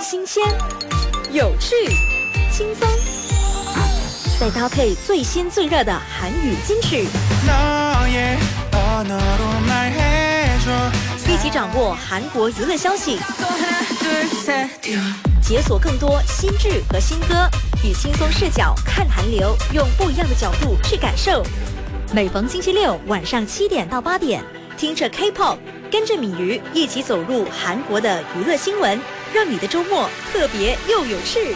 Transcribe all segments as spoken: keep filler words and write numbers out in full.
新鲜、有趣、轻松，再搭配最新最热的韩语金曲，一起掌握韩国娱乐消息，解锁更多新剧和新歌，以轻松视角看韩流，用不一样的角度去感受。每逢星期六晚上七点到八点，听着 K-pop， 跟着敏瑜一起走入韩国的娱乐新闻，让你的周末特别又有趣。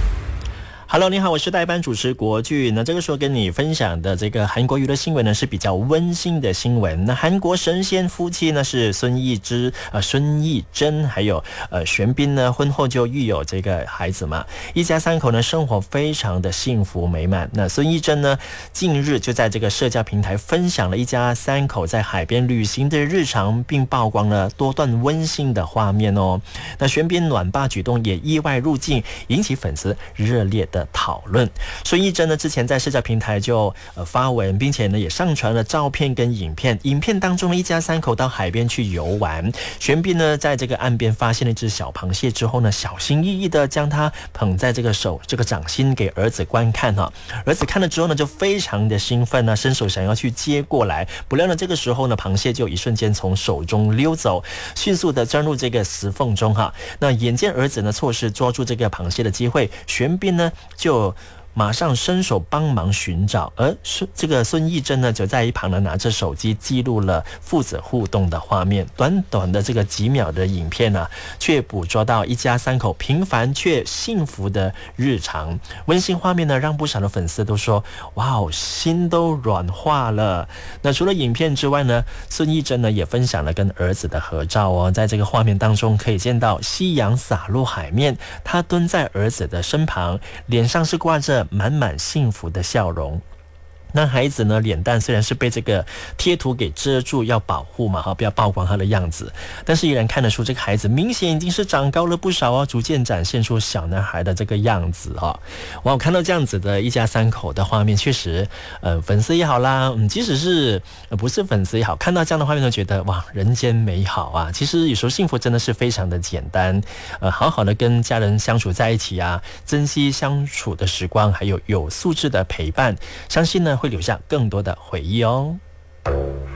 Hello， 你好，我是代班主持国剧。那这个时候跟你分享的这个韩国娱乐新闻呢，是比较温馨的新闻。那韩国神仙夫妻呢是孙艺之、呃孙艺珍还有呃玄彬呢，婚后就育有这个孩子嘛，一家三口呢生活非常的幸福美满。那孙艺珍呢，近日就在这个社交平台分享了一家三口在海边旅行的日常，并曝光了多段温馨的画面哦。那玄彬暖爸举动也意外入境，引起粉丝热烈的讨论。孙艺珍呢之前在社交平台就呃发文，并且呢也上传了照片跟影片。影片当中呢，一家三口到海边去游玩，玄彬呢在这个岸边发现了一只小螃蟹之后呢，小心翼翼的将它捧在这个手这个掌心给儿子观看哈。儿子看了之后呢，就非常的兴奋呢，伸手想要去接过来，不料呢这个时候呢，螃蟹就一瞬间从手中溜走，迅速的钻入这个石缝中哈。那眼见儿子呢错失捉住这个螃蟹的机会，玄彬呢就马上伸手帮忙寻找，而这个孙艺珍呢就在一旁呢拿着手机记录了父子互动的画面。短短的这个几秒的影片呢、啊，却捕捉到一家三口平凡却幸福的日常。温馨画面呢，让不少的粉丝都说哇哦，心都软化了。那除了影片之外呢，孙艺珍呢也分享了跟儿子的合照哦，在这个画面当中可以见到夕阳洒落海面，他蹲在儿子的身旁，脸上是挂着满满幸福的笑容。那孩子呢，脸蛋虽然是被这个贴图给遮住，要保护嘛哈，不要曝光他的样子，但是依然看得出这个孩子明显已经是长高了不少哦，逐渐展现出小男孩的这个样子哈。哇，我看到这样子的一家三口的画面，确实，呃，粉丝也好啦，嗯，即使是、呃、不是粉丝也好，看到这样的画面都觉得哇，人间美好啊。其实有时候幸福真的是非常的简单，呃，好好的跟家人相处在一起啊，珍惜相处的时光，还有有素质的陪伴，相信呢会留下更多的回忆哦。